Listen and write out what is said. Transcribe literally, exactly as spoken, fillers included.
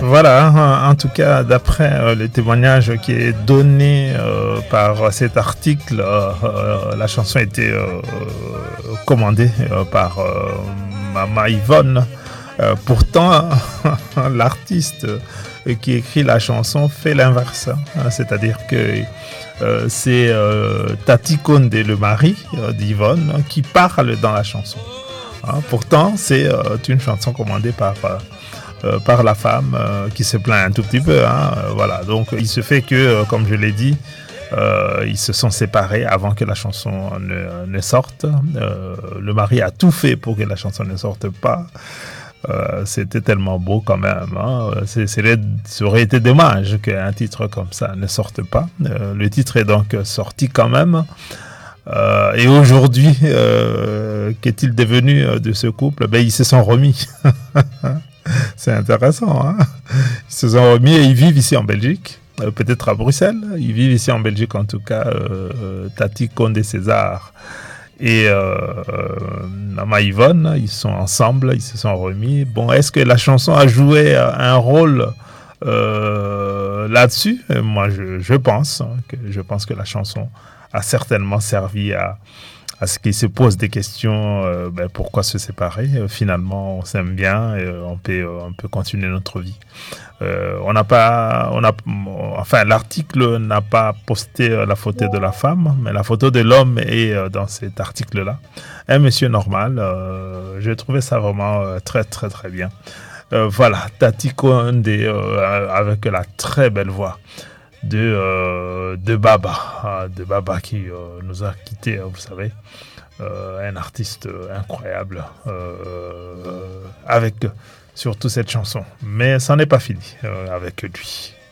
Voilà, en, en tout cas, d'après euh, le témoignage qui est donné euh, par cet article, euh, euh, la chanson a été euh, commandée euh, par euh, Maman Yvonne. Euh, pourtant, l'artiste qui écrit la chanson fait l'inverse, hein, c'est-à-dire que euh, c'est euh, Tati Konde, le mari euh, d'Yvonne, qui parle dans la chanson. Hein, pourtant, c'est euh, une chanson commandée par euh, Euh, par la femme euh, qui se plaint un tout petit peu. Hein, euh, voilà. Donc il se fait que, euh, comme je l'ai dit, euh, ils se sont séparés avant que la chanson ne, ne sorte. Euh, le mari a tout fait pour que la chanson ne sorte pas. Euh, c'était tellement beau quand même. Hein. C'est, c'est, ça aurait été dommage qu'un titre comme ça ne sorte pas. Euh, le titre est donc sorti quand même. Euh, et aujourd'hui, euh, qu'est-il devenu de ce couple? Ben, ils se sont remis. C'est intéressant, hein. Ils se sont remis et ils vivent ici en Belgique, euh, peut-être à Bruxelles. Ils vivent ici en Belgique, en tout cas, euh, Tati Konde César et euh, Maman Yvonne, ils sont ensemble, ils se sont remis. Bon, est-ce que la chanson a joué un rôle euh, là-dessus? Moi, je, je pense, hein, que je pense que la chanson a certainement servi à à ce qu'ils se posent des questions, euh, ben pourquoi se séparer? euh, Finalement, on s'aime bien et euh, on peut, euh, on peut continuer notre vie. Euh, on n'a pas, on a, enfin, l'article n'a pas posté euh, la photo de la femme, mais la photo de l'homme est euh, dans cet article-là. Un monsieur normal. Euh, j'ai trouvé ça vraiment euh, très, très, très bien. Euh, voilà, Tati Konde euh, avec la très belle voix de, euh, de Baba, de Baba qui euh, nous a quittés, vous savez, euh, un artiste incroyable, euh, avec surtout cette chanson. Mais ça n'est pas fini euh, avec lui.